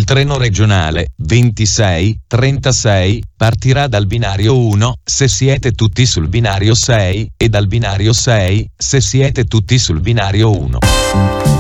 treno regionale 2636 partirà dal binario 1 se siete tutti sul binario 6 e dal binario 6 se siete tutti sul binario 1.